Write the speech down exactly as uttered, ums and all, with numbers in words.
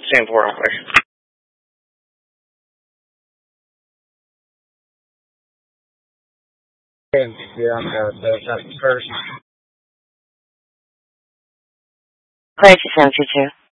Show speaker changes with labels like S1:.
S1: stand for real quick. Yeah, uh, the, that first.
S2: Crisis seven two two.